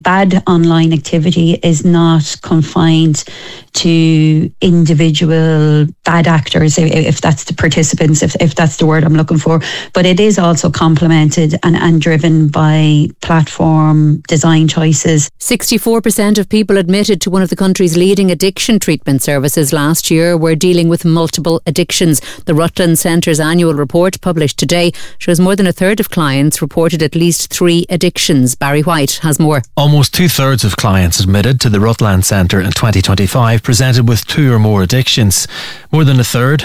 bad online activity is not confined to individual bad actors, if that's the participants, if that's the word I'm looking for. But it is also complemented and driven by platform design choices. 64% of people admitted to one of the country's leading addiction treatment services last year were dealing with multiple addictions. The Rutland Centre's annual report, published today, shows more than a third of clients reported at least 3 addictions. Barry White has more. Almost 2/3 of clients admitted to the Rutland Centre in 2025 presented with 2 or more addictions. More than a third,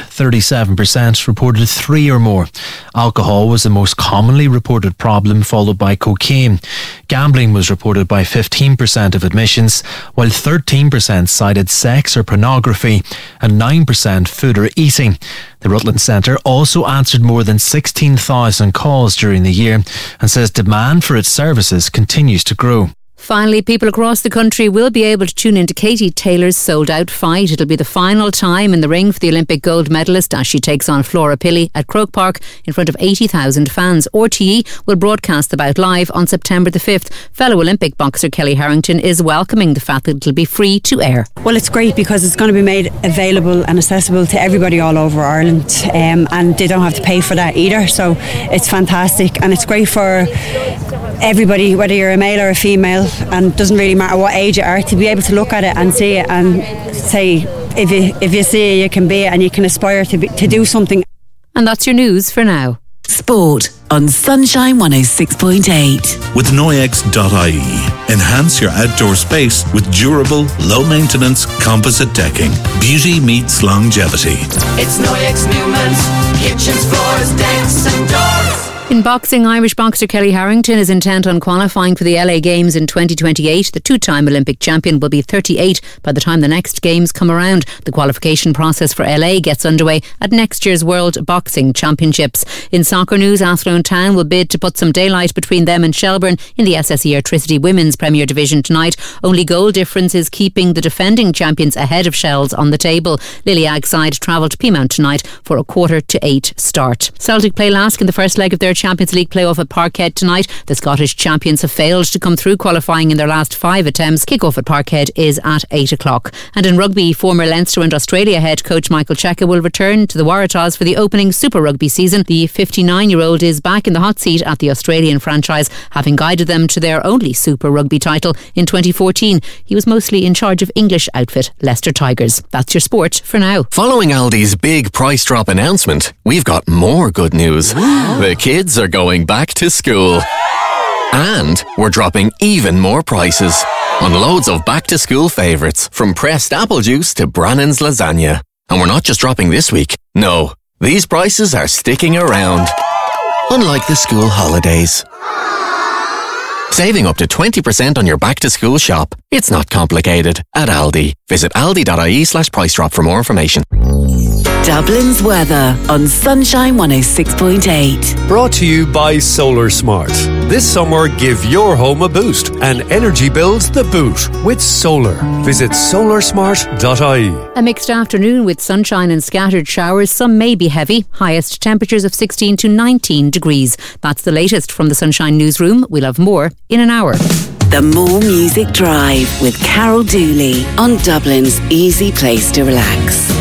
37%, reported 3 or more. Alcohol was the most commonly reported problem, followed by cocaine. Gambling was reported by 15% of admissions, while 13% cited sex or pornography and 9% food or eating. The Rutland Centre also answered more than 16,000 calls during the year and says demand for its services continues to grow. Finally, people across the country will be able to tune into Katie Taylor's sold-out fight. It'll be the final time in the ring for the Olympic gold medalist as she takes on Flora Pilley at Croke Park in front of 80,000 fans. RTE will broadcast the bout live on September the 5th. Fellow Olympic boxer Kelly Harrington is welcoming the fact that it'll be free to air. Well, it's great because it's going to be made available and accessible to everybody all over Ireland, and they don't have to pay for that either. So it's fantastic, and it's great for everybody, whether you're a male or a female, and doesn't really matter what age you are, to be able to look at it and see it and say, if you see it, you can be it, and you can aspire to do something. And that's your news for now. Sport on Sunshine 106.8. With Noyex.ie. Enhance your outdoor space with durable, low-maintenance composite decking. Beauty meets longevity. It's Noyex Newman's kitchens, floors, decks and doors. In boxing, Irish boxer Kelly Harrington is intent on qualifying for the LA Games in 2028. The 2-time Olympic champion will be 38 by the time the next Games come around. The qualification process for LA gets underway at next year's World Boxing Championships. In soccer news, Athlone Town will bid to put some daylight between them and Shelbourne in the SSE Airtricity Women's Premier Division tonight. Only goal difference is keeping the defending champions ahead of Shells on the table. Liliag side travel to Peamount tonight for a 7:45 start. Celtic play Lask in the first leg of their Champions League playoff at Parkhead tonight. The Scottish champions have failed to come through qualifying in their last 5 attempts. Kick-off at Parkhead is at 8 o'clock. And in rugby, former Leinster and Australia head coach Michael Cheika will return to the Waratahs for the opening Super Rugby season. The 59-year-old is back in the hot seat at the Australian franchise, having guided them to their only Super Rugby title in 2014. He was mostly in charge of English outfit Leicester Tigers. That's your sport for now. Following Aldi's big price drop announcement, we've got more good news. The kids are going back to school. And we're dropping even more prices on loads of back to school favourites, from pressed apple juice to Brannan's lasagna. And we're not just dropping this week. No, these prices are sticking around. Unlike the school holidays. Saving up to 20% on your back to school shop. It's not complicated at Aldi. Visit aldi.ie/price drop for more information. Dublin's weather on Sunshine 106.8. Brought to you by Solar Smart. This summer, give your home a boost and energy bills the boot with solar. Visit solarsmart.ie. A mixed afternoon with sunshine and scattered showers. Some may be heavy. Highest temperatures of 16 to 19 degrees. That's the latest from the Sunshine Newsroom. We'll have more in an hour. The More Music Drive with Carol Dooley on Dublin's easy place to relax.